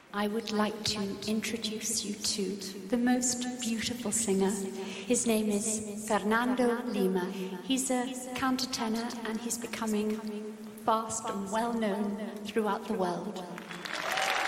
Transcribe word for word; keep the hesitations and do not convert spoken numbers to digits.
I would like to introduce you to the most beautiful singer. His name is Fernando Lima. He's a countertenor and he's becoming fast and well known throughout the world.